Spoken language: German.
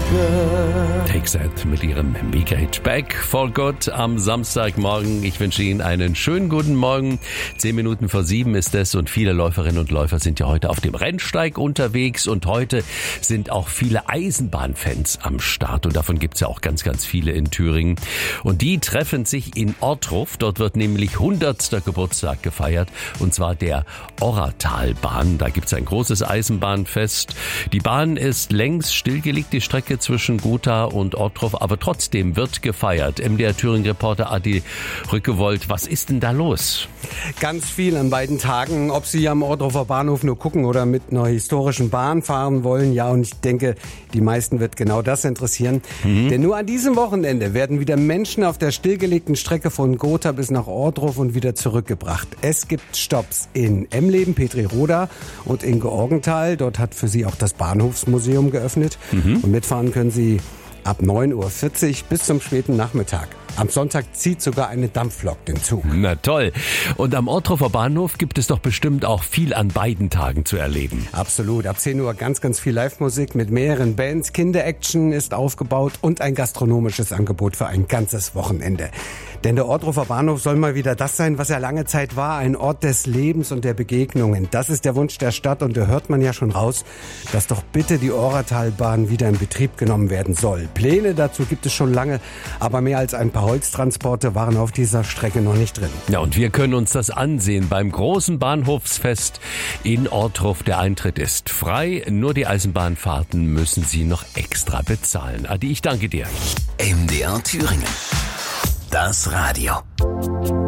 Take That mit ihrem Mega-Hit Back for Good am Samstagmorgen. Ich wünsche Ihnen einen schönen guten Morgen. 10 Minuten vor 7 ist es und viele Läuferinnen und Läufer sind ja heute auf dem Rennsteig unterwegs und heute sind auch viele Eisenbahnfans am Start und davon gibt es ja auch ganz, ganz viele in Thüringen. Und die treffen sich in Ortruf. Dort wird nämlich 100. Geburtstag gefeiert und zwar der Orratalbahn. Da gibt es ein großes Eisenbahnfest. Die Bahn ist längst stillgelegt, die Strecke zwischen Gotha und Ortruf, aber trotzdem wird gefeiert. MDR Thüringen-Reporter Adi Rückewold, was ist denn da los? Ganz viel an beiden Tagen, ob Sie am Ortrufer Bahnhof nur gucken oder mit einer historischen Bahn fahren wollen. Ja, und ich denke, die meisten wird genau das interessieren. Denn nur an diesem Wochenende werden wieder Menschen auf der stillgelegten Strecke von Gotha bis nach Ortruf und wieder zurückgebracht. Es gibt Stopps in Emleben, Petriroda und in Georgenthal. Dort hat für Sie auch das Bahnhofsmuseum geöffnet. Und mitfahren können Sie ab 9:40 Uhr bis zum späten Nachmittag. Am Sonntag zieht sogar eine Dampflok den Zug. Na toll. Und am Ortrufer Bahnhof gibt es doch bestimmt auch viel an beiden Tagen zu erleben. Absolut. Ab 10 Uhr ganz, ganz viel Live-Musik mit mehreren Bands. Kinder-Action ist aufgebaut und ein gastronomisches Angebot für ein ganzes Wochenende. Denn der Ortrufer Bahnhof soll mal wieder das sein, was er lange Zeit war. Ein Ort des Lebens und der Begegnungen. Das ist der Wunsch der Stadt und da hört man ja schon raus, dass doch bitte die Orratalbahn wieder in Betrieb genommen werden soll. Pläne dazu gibt es schon lange, aber mehr als ein paar Holztransporte waren auf dieser Strecke noch nicht drin. Ja, und wir können uns das ansehen beim großen Bahnhofsfest in Ortruf. Der Eintritt ist frei, nur die Eisenbahnfahrten müssen Sie noch extra bezahlen. Adi, ich danke dir. MDR Thüringen. Das Radio.